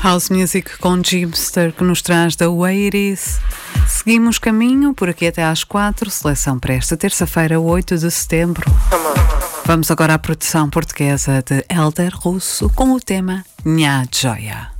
House Music com Gibster, que nos traz da Waities. Seguimos caminho por aqui até às 4, seleção para esta terça-feira, 8 de setembro. Vamos agora à produção portuguesa de Elder Russo com o tema Nha Joia.